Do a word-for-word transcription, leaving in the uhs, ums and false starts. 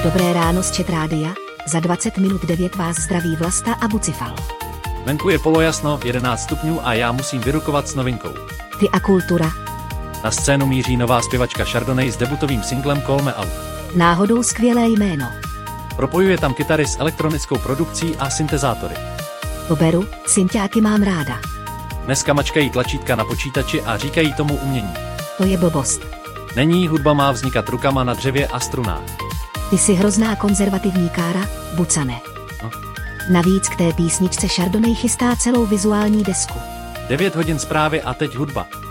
Dobré ráno z Chat Rádia, za dvacet minut devět vás zdraví Vlasta a Bucifal. Venku je polojasno, jedenáct stupňů a já musím vyrukovat s novinkou. Ty a kultura. Na scénu míří nová zpěvačka Chardonnay s debutovým singlem Call Me Out. Náhodou skvělé jméno. Propojuje tam kytary s elektronickou produkcí a syntezátory. To beru, synťáky mám ráda. Dneska mačkají tlačítka na počítači a říkají tomu umění. To je blbost. Není, hudba má vznikat rukama na dřevě a strunách. Ty jsi hrozná konzervativní kára, Bucane. No. Navíc k té písničce Chardonnay chystá celou vizuální desku. devět hodin zprávy a teď hudba.